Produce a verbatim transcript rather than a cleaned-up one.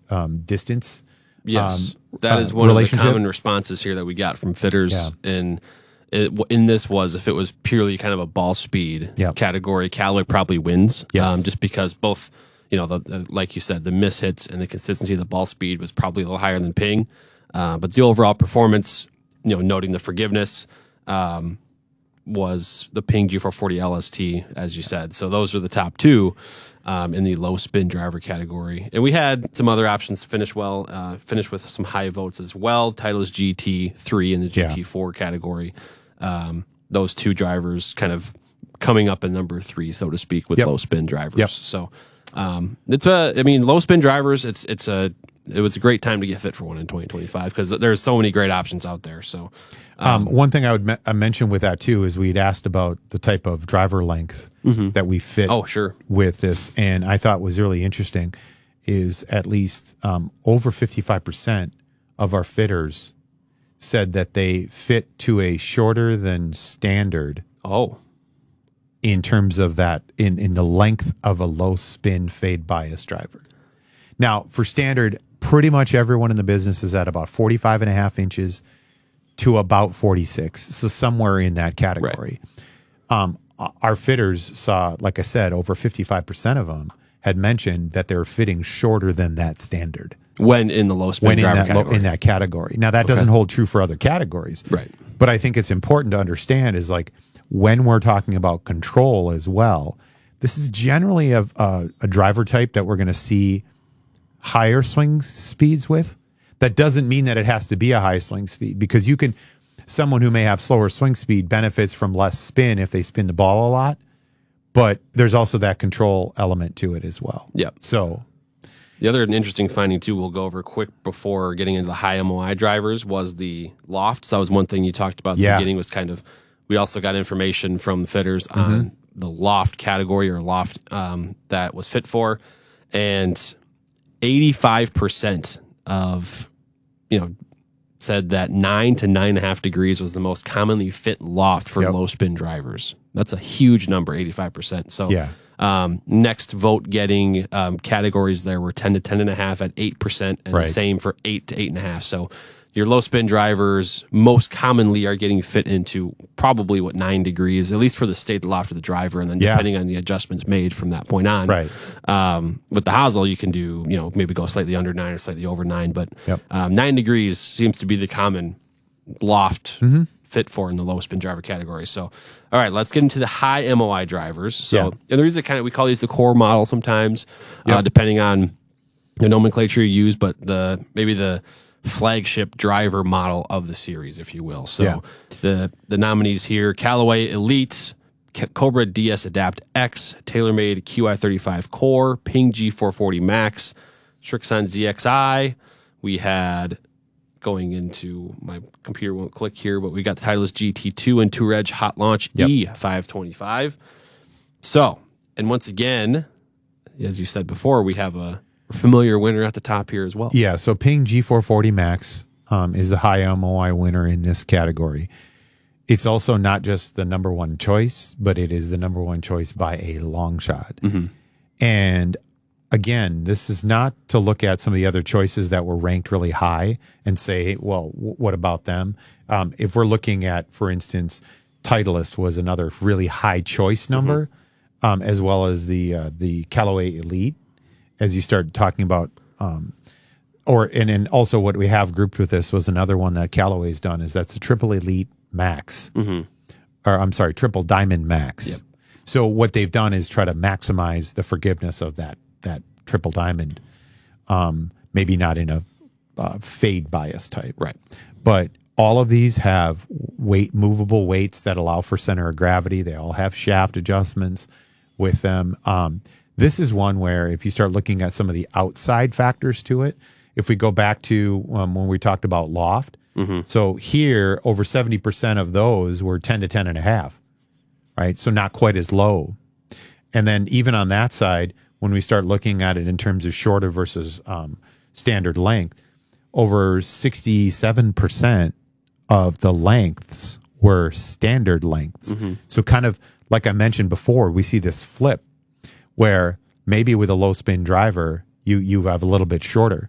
um, distance. Yes, um, that uh, is one of the relationship. common responses here that we got from fitters. Yeah. And it, in this was if it was purely kind of a ball speed Yep. category, Callaway probably wins. Yes. Um, just because both, you know, the, the like you said, the miss hits and the consistency of the ball speed was probably a little higher than Ping. Uh, but the overall performance, you know, noting the forgiveness, um, was the Ping G four forty L S T, as you said. So those are the top two um, in the low spin driver category. And we had some other options to finish well, uh, finish with some high votes as well. Titleist G T three in the G T four category. Um, those two drivers kind of coming up in number three, so to speak, with Yep. low spin drivers. Yep. So um, it's a, I mean, low spin drivers, it's, it's a, it was a great time to get fit for one in twenty twenty-five because there's so many great options out there. So, Um, one thing I would me- I mention with that too is we'd asked about the type of driver length that we fit oh, sure. with this, and I thought was really interesting is at least um, over fifty-five percent of our fitters said that they fit to a shorter than standard Oh, in terms of that in, in the length of a low spin fade bias driver. Now, for standard, pretty much everyone in the business is at about forty-five and a half inches to about forty-six. So somewhere in that category. Um, our fitters saw, like I said, over fifty-five percent of them had mentioned that they're fitting shorter than that standard when in the low spin when in driver that, category. lo- in that category. Now, that doesn't hold true for other categories. Right. But I think it's important to understand is like when we're talking about control as well, this is generally a, a, a driver type that we're going to see higher swing speeds with. That doesn't mean that it has to be a high swing speed because you can, someone who may have slower swing speed benefits from less spin if they spin the ball a lot, but there's also that control element to it as well. Yep. So The other interesting finding, too, we'll go over quick before getting into the high M O I drivers was the loft. So that was one thing you talked about at Yeah. the beginning was kind of, we also got information from the fitters on the loft category or loft um, that was fit for. And eighty-five percent of, you know, said that nine to nine and a half degrees was the most commonly fit loft for Yep. low spin drivers. That's a huge number, eighty-five percent. So Yeah. um, next vote getting um, categories there were ten to ten and a half at eight percent and Right. the same for eight to eight and a half. So your low spin drivers most commonly are getting fit into probably what nine degrees, at least for the state loft of the driver. And then Yeah. depending on the adjustments made from that point on, Right. um, with the hosel, you can do, you know, maybe go slightly under nine or slightly over nine, but Yep. um, nine degrees seems to be the common loft Mm-hmm. fit for in the low spin driver category. So, all right, let's get into the high M O I drivers. So, Yeah. and the reason kind of we call these the core model sometimes, uh, Yep. depending on the nomenclature you use, but the maybe the flagship driver model of the series, if you will. So, Yeah. the the nominees here: Callaway Elite, Ca- Cobra D S Adapt X, TaylorMade Q I thirty-five Core, Ping G four forty Max, Srixon Z X I. We had, going into my computer won't click here, but we got the Titleist G T two and Tour Edge Hot Launch Yep. E five twenty-five. So, and once again, as you said before, we have a familiar winner at the top here as well. Yeah, so Ping G four forty Max um, is the high M O I winner in this category. It's also not just the number one choice, but it is the number one choice by a long shot. Mm-hmm. And again, this is not to look at some of the other choices that were ranked really high and say, well, w- what about them? Um, if we're looking at, for instance, Titleist was another really high choice number, Mm-hmm. um, as well as the uh, the Callaway Elite. As you start talking about, um, or and and also what we have grouped with this was another one that Callaway's done is that's the Triple Elite Max, Mm-hmm. or I'm sorry, Triple Diamond Max. Yep. So what they've done is try to maximize the forgiveness of that that Triple Diamond, um, maybe not in a uh, fade bias type, Right. but all of these have weight movable weights that allow for center of gravity. They all have shaft adjustments with them. Um, This is one where if you start looking at some of the outside factors to it, if we go back to um, when we talked about loft, Mm-hmm. so here over seventy percent of those were ten to ten and a half, right? So not quite as low. And then even on that side, when we start looking at it in terms of shorter versus um, standard length, over sixty-seven percent of the lengths were standard lengths. Mm-hmm. So kind of like I mentioned before, we see this flip where maybe with a low spin driver, you, you have a little bit shorter.